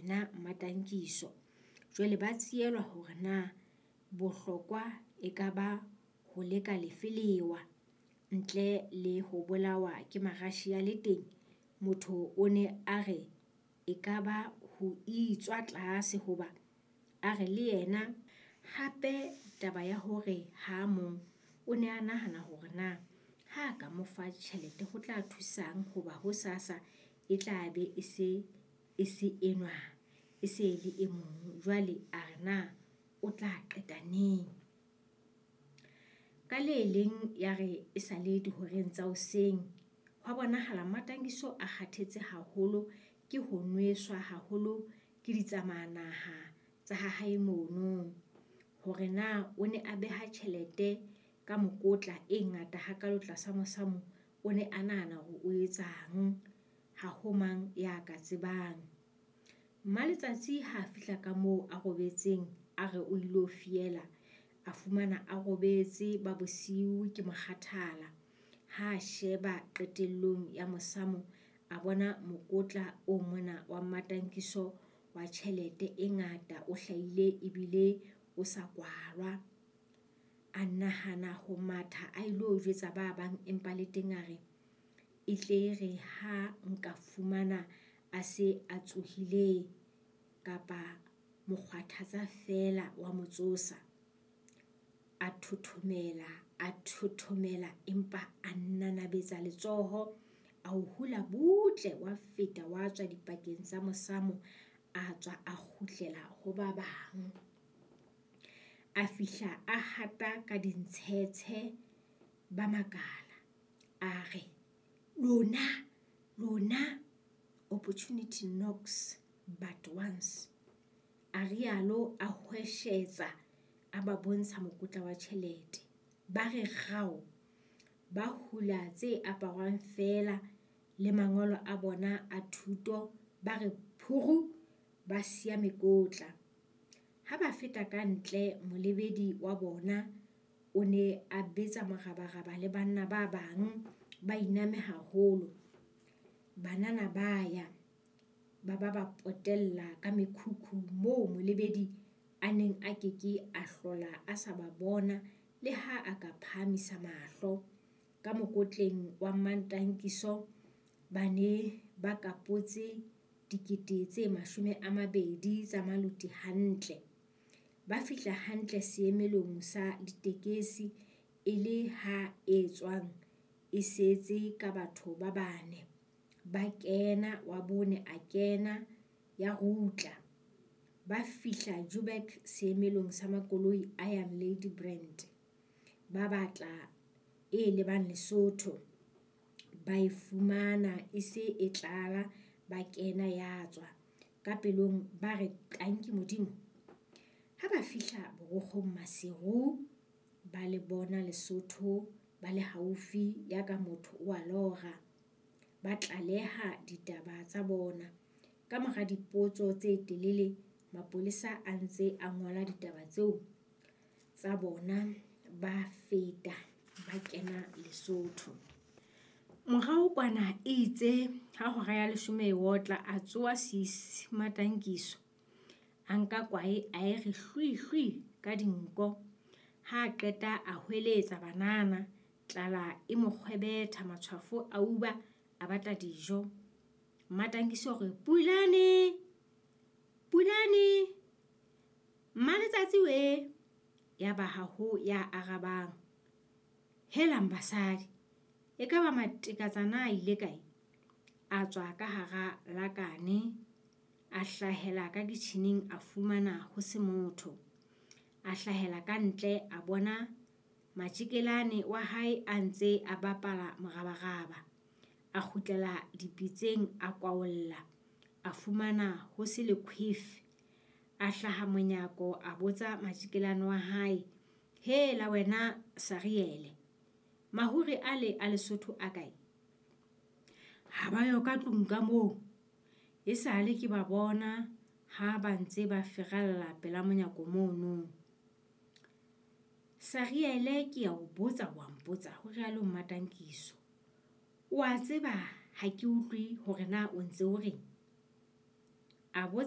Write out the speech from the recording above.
yena Matankiso. Jwale ba tsielwa hore na bohlokwa e ka ba ho leka lefelewa ntle le ho bolawa ke marashia le teng. Motho o ne a re e ka ba ho itswa tlase hoba a re le yena hape taba ya hore ha mong o ne a nahana hore na ha ka mo fa tjhelete ho tla thusang hoba ho sasa e tla be e se enwa e se le e mong. Jwale a re na o tla qeta neng. Ka le leng ya re e sa le dihoreng tsa hoseng hwa bonahala Matankiso a kgathetse haholo ke ho nweswa haholo ke ditsamanaha tsa hae mono, hore na o ne a beha tjhelete ka mokotla e ngata hakalo tlasa mosamo. O ne a nahana hore o etsang, ha ho mang ya ka tsebang. Mmaletsatsi ha fihla ka moo a robetseng a re o ilo fiela, a fumana a robetse ba bosiu ke mokgathala. Ha sheba qetellong ya mosamo a bona mokotla o mona wa Matankiso wa tjhelete e ngata o hlahile ebile o sa kwalwa. A nahana ho matha a ilo jwetsa ba bang, empa le teng a re e tle re ha nka fumana a se a tsohile kapa mokgwathatsa fela wa motsosa. A thothomela empa a nanabetsa letsoho, a o hula butle, wa feta wa tswa dipakeng tsa mosamo, a tswa a kgutlela ho ba bang. A fihla a hata ka dintshetshe ba makala, a re lona opportunity knocks but once. A rialo a hweshetsa a ba bontsha mokotla wa tjhelete. Ba re rao, ba hula tse aparwang fela le mangolo a bona a thuto, ba re phuru, ba siya mekotla. Ha ba feta ka ntle, molebedi wa bona o ne a betsa morabaraba le banna ba bang ba iname haholo. Banana ba ya ba potella ka mekhukhu moo molebedi a neng a keke a hlola a sa ba bona le ha a ka phahamisa mahlo. Ka mokotleng wa Matankiso ba ne ba kapotse 20,000 tsa maluti hantle. Ba fihla hantle seemelong sa ditekesi e le ha e tswang e setse ka batho ba bane. Ba kena, wa bone a kena, ya rutla. Ba fihla Joburg seemelong sa makoloi a yang Ladybrand. Ba batla e lebang Lesotho, ba e fumana e se e tlala, ba kena ya tswa. Ka pelong ba re tanki Modimo. Ha ba fihla borokgong Maseru, ba le bona Lesotho, ba le haufi ya ka motho wa lora. Ba tlaleha ditaba tsa bona. Ka mora dipotso tse telele, mapolesa a ntse a ngola ditaba tseo tsa bona, ba feta ba kena Lesotho. Morao kwana e itse ha hora ya 10 e wotla, a tsoa sisi Matankiso. A nka kwae a e re hlwi ka dinko. Ha qeta a hweletsa banana, tlala e mo kgwebetha, matshwafo a uba a batla dijo. Matankiso re Pulane, Mmaletsatsi we. Ya ba ha ho ya arabang. Helang basadi, e ka ba matekatsana a ile kae? A tswa ka hara lakane, a hlahela ka kitjhining, a fumana ho se motho. A hlahela ka ntle, a bona matjekelane wa hae a ntse a bapala morabaraba. A kgutlela dipitseng, a kwaolla, a fumana ho se lekhwefi. A hlaha monyako, a botsa matjekelane wa hae, hela wena Sariele, mahuri ale a Lesotho a kae? Ha ba yo ka tlung ka moo. E sale ke ba bona ha ba ntse ba feralla pela monyako mono. Sariele, ke ya o botsa wa mpotsa, ho rialo Matankiso. Wa tseba ha ke utlwi hore na o ntse o reng? A